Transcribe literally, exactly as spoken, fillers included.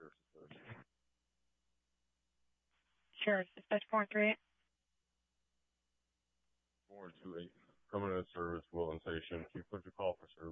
service associate. Sure. Dispatch four and three eight. four and two eight. Coming in service, Wilton Station. Can you put your call for service?